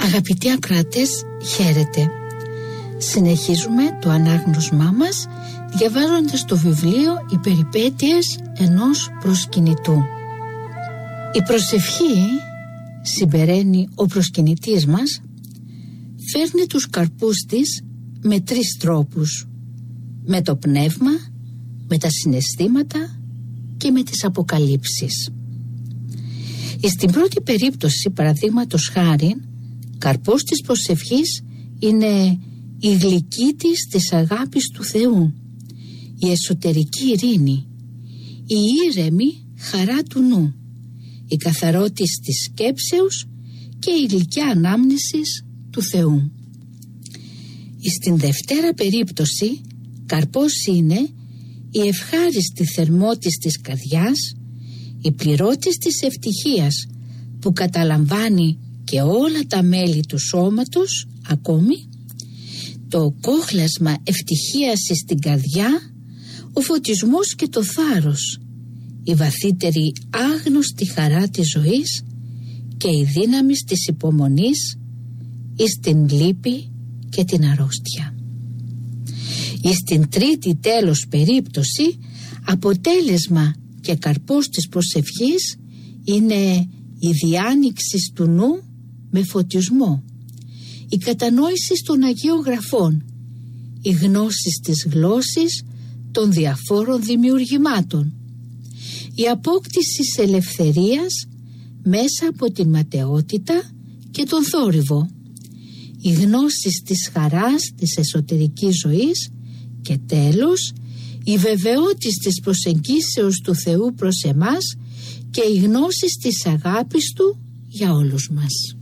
Αγαπητοί ακροατές, χαίρετε. Συνεχίζουμε το ανάγνωσμά μας διαβάζοντας το βιβλίο «Οι περιπέτειες ενός προσκυνητού». Η προσευχή, συμπεραίνει ο προσκυνητής μας, φέρνει τους καρπούς της με 3 τρόπους: με το πνεύμα, με τα συναισθήματα και με τις αποκαλύψεις. Στην πρώτη περίπτωση, παραδείγματος χάριν, καρπός της προσευχής είναι η γλυκύτης της αγάπης του Θεού, η εσωτερική ειρήνη, η ήρεμη χαρά του νου, η καθαρότης της σκέψεως και η γλυκιά ανάμνησης του Θεού. Στην δευτέρα περίπτωση, καρπός είναι η ευχάριστη θερμότης της καρδιάς, η πληρώτης της ευτυχίας που καταλαμβάνει και όλα τα μέλη του σώματος, ακόμη το κόχλασμα ευτυχίας στην καρδιά, ο φωτισμός και το θάρρος, η βαθύτερη άγνωστη χαρά της ζωής και η δύναμη της υπομονής εις την λύπη και την αρρώστια. Στην τρίτη τέλος περίπτωση, αποτέλεσμα και καρπός της προσευχής είναι η διάνοιξη του νου με φωτισμό, η κατανόηση των Αγίων Γραφών, η γνώση της γλώσσης των διαφόρων δημιουργημάτων, η απόκτηση της ελευθερίας μέσα από την ματαιότητα και τον θόρυβο, η γνώση της χαράς της εσωτερικής ζωής και τέλος η βεβαιότης της προσεγγίσεως του Θεού προς εμάς και η γνώση της αγάπης Του για όλους μας.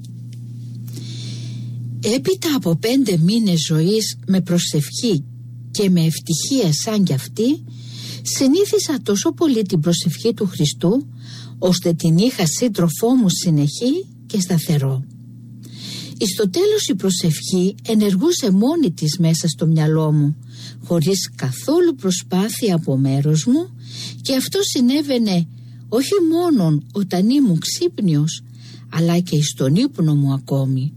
Έπειτα από 5 μήνες ζωής με προσευχή και με ευτυχία σαν κι αυτή, συνήθισα τόσο πολύ την προσευχή του Χριστού, ώστε την είχα σύντροφό μου συνεχή και σταθερό. Στο τέλος η προσευχή ενεργούσε μόνη της μέσα στο μυαλό μου, χωρίς καθόλου προσπάθεια από μέρος μου, και αυτό συνέβαινε όχι μόνον όταν ήμουν ξύπνιος, αλλά και στον ύπνο μου ακόμη.